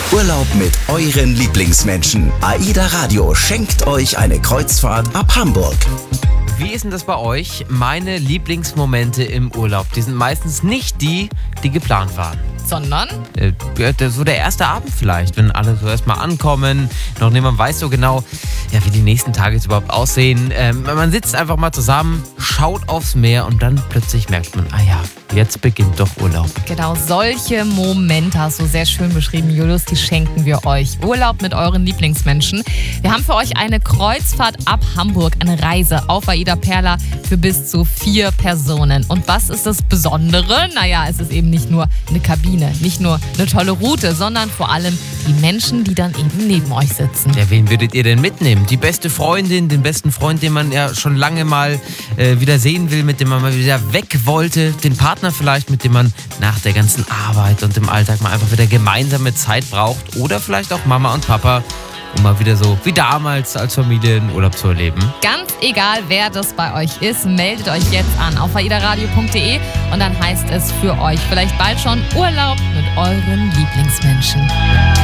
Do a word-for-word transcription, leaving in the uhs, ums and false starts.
Urlaub mit euren Lieblingsmenschen. AIDA Radio schenkt euch eine Kreuzfahrt ab Hamburg. Wie ist denn das bei euch? Meine Lieblingsmomente im Urlaub, die sind meistens nicht die, die geplant waren. Sondern? Äh, so der erste Abend vielleicht, wenn alle so erstmal ankommen. Noch niemand weiß so genau, ja, wie die nächsten Tage jetzt überhaupt aussehen. Ähm, man sitzt einfach mal zusammen, schaut aufs Meer und dann plötzlich merkt man, ah ja, jetzt beginnt doch Urlaub. Genau, solche Momente hast du sehr schön beschrieben, Julius, die schenken wir euch. Urlaub mit euren Lieblingsmenschen. Wir haben für euch eine Kreuzfahrt ab Hamburg, eine Reise auf AIDA Perla für bis zu vier Personen. Und was ist das Besondere? Naja, es ist eben nicht nur eine Kabine, nicht nur eine tolle Route, sondern vor allem die Menschen, die dann eben neben euch sitzen. Ja, wen würdet ihr denn mitnehmen? Die beste Freundin, den besten Freund, den man ja schon lange mal äh, wieder sehen will, mit dem man mal wieder weg wollte, den Partner vielleicht, mit dem man nach der ganzen Arbeit und dem Alltag mal einfach wieder gemeinsame Zeit braucht, oder vielleicht auch Mama und Papa, um mal wieder so wie damals als Familie einen Urlaub zu erleben. Ganz egal, wer das bei euch ist, meldet euch jetzt an auf aidaradio punkt de und dann heißt es für euch vielleicht bald schon Urlaub mit euren Lieblingsmenschen.